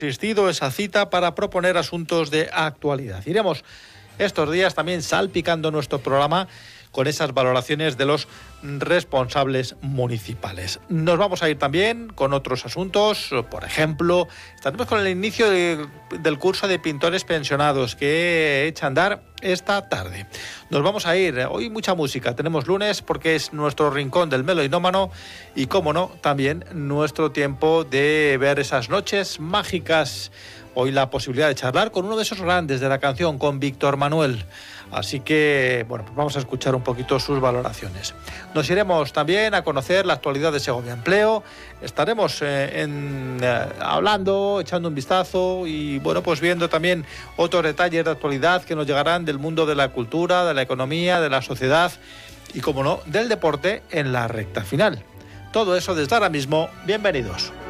existido esa cita para proponer asuntos de actualidad. Iremos estos días también salpicando nuestro programa con esas valoraciones de los responsables municipales. Nos vamos a ir también con otros asuntos. Por ejemplo, estaremos con el inicio del curso de pintores pensionados que echa a andar esta tarde. Nos vamos a ir, hoy mucha música, tenemos lunes porque es nuestro rincón del melodinómano y, cómo no, también nuestro tiempo de ver esas noches mágicas. Hoy la posibilidad de charlar con uno de esos grandes de la canción, con Víctor Manuel. Así que, bueno, pues vamos a escuchar un poquito sus valoraciones. Nos iremos también a conocer la actualidad de Segovia Empleo. Estaremos hablando, echando un vistazo y, bueno, pues viendo también otros detalles de actualidad que nos llegarán del mundo de la cultura, de la economía, de la sociedad y, como no, del deporte en la recta final. Todo eso desde ahora mismo. Bienvenidos.